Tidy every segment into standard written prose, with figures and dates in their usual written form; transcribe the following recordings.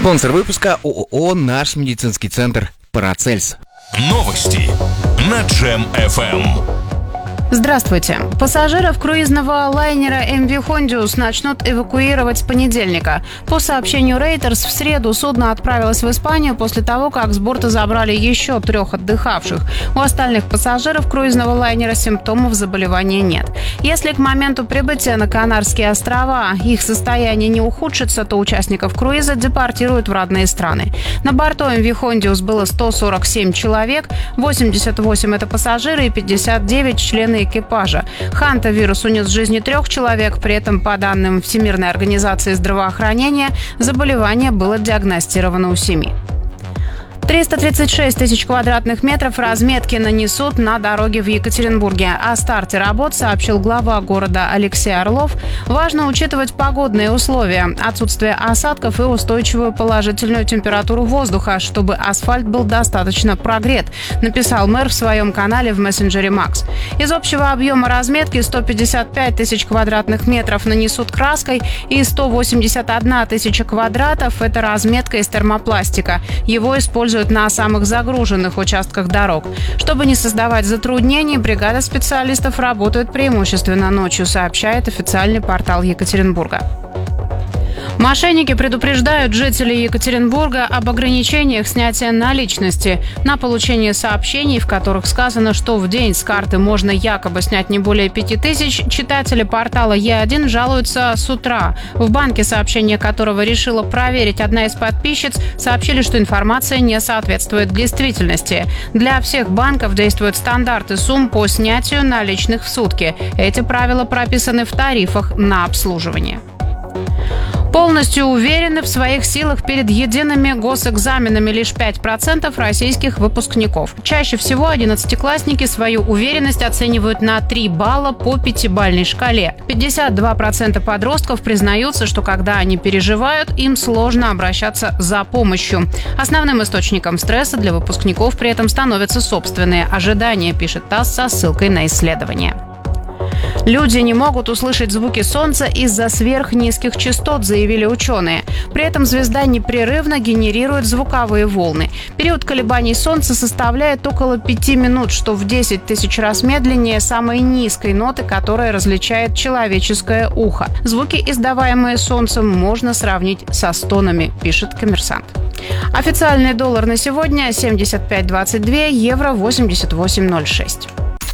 Спонсор выпуска ООО «Наш медицинский центр Парацельс». Новости на Джем FM. Здравствуйте. Пассажиров круизного лайнера MV Hondius начнут эвакуировать с понедельника. По сообщению Reuters, в среду судно отправилось в Испанию после того, как с борта забрали еще 3 отдыхавших. У остальных пассажиров круизного лайнера симптомов заболевания нет. Если к моменту прибытия на Канарские острова их состояние не ухудшится, то участников круиза депортируют в родные страны. На борту MV Hondius было 147 человек, 88 это пассажиры и 59 члены экипажа. Хантавирус унес жизни 3 человек, при этом, по данным Всемирной организации здравоохранения, заболевание было диагностировано у 7. 336 тысяч квадратных метров разметки нанесут на дороге в Екатеринбурге. О старте работ сообщил глава города Алексей Орлов. Важно учитывать погодные условия, отсутствие осадков и устойчивую положительную температуру воздуха, чтобы асфальт был достаточно прогрет, написал мэр в своем канале в мессенджере Макс. Из общего объема разметки 155 тысяч квадратных метров нанесут краской и 181 тысяча квадратов – это разметка из термопластика. Его используют на самых загруженных участках дорог. Чтобы не создавать затруднений, бригада специалистов работает преимущественно ночью, сообщает официальный портал Екатеринбурга. Мошенники предупреждают жителей Екатеринбурга об ограничениях снятия наличности. На получение сообщений, в которых сказано, что в день с карты можно якобы снять не более 5000, читатели портала Е1 жалуются с утра. В банке, сообщение которого решила проверить одна из подписчиц, сообщили, что информация не соответствует действительности. Для всех банков действуют стандарты сумм по снятию наличных в сутки. Эти правила прописаны в тарифах на обслуживание. Полностью уверены в своих силах перед едиными госэкзаменами лишь 5% российских выпускников. Чаще всего 11-классники свою уверенность оценивают на 3 балла по 5-бальной шкале. 52% подростков признаются, что когда они переживают, им сложно обращаться за помощью. Основным источником стресса для выпускников при этом становятся собственные ожидания, пишет ТАСС со ссылкой на исследование. Люди не могут услышать звуки Солнца из-за сверхнизких частот, заявили ученые. При этом звезда непрерывно генерирует звуковые волны. Период колебаний Солнца составляет около 5 минут, что в 10 тысяч раз медленнее самой низкой ноты, которая различает человеческое ухо. Звуки, издаваемые Солнцем, можно сравнить со стонами, пишет «Коммерсант». Официальный доллар на сегодня 75.22, евро 88.06.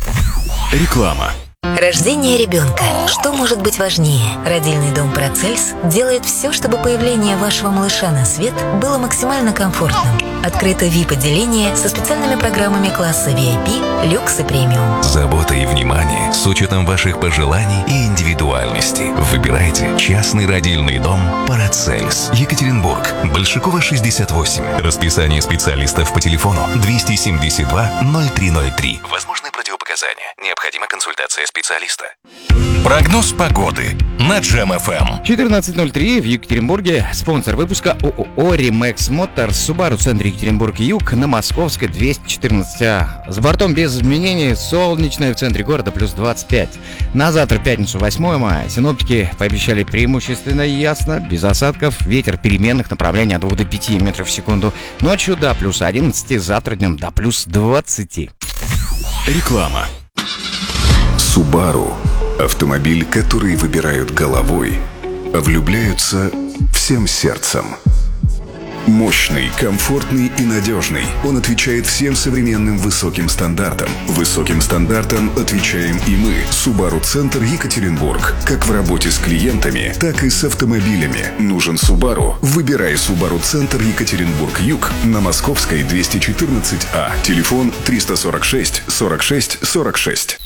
Реклама. Рождение ребенка. Что может быть важнее? Родильный дом Парацельс делает все, чтобы появление вашего малыша на свет было максимально комфортным. Открыто VIP-отделение со специальными программами класса VIP, люкс и премиум. Забота и внимание с учетом ваших пожеланий и индивидуальности. Выбирайте частный родильный дом Парацельс. Екатеринбург. Большакова, 68. Расписание специалистов по телефону 272 0303. Возможны противопоказания. Необходима консультация специалиста. Прогноз погоды на Джем FM. 14:03 в Екатеринбурге. Спонсор выпуска ООО «Римэкс Моторс». Subaru, центр Екатеринбург-Юг, на Московской 214А. С бортом без изменений, солнечное в центре города плюс 25. На завтра, пятницу, 8 мая, синоптики пообещали преимущественно ясно, без осадков, ветер переменных направлений от 2 до 5 метров в секунду. Ночью до плюс 11, завтра днем до плюс 20. Реклама. Subaru – автомобиль, который выбирают головой, а влюбляются всем сердцем. Мощный, комфортный и надежный. Он отвечает всем современным высоким стандартам. Высоким стандартам отвечаем и мы. Subaru Центр Екатеринбург. Как в работе с клиентами, так и с автомобилями. Нужен Subaru? Выбирай Subaru Центр Екатеринбург-Юг на Московской 214А. Телефон 346 46 46.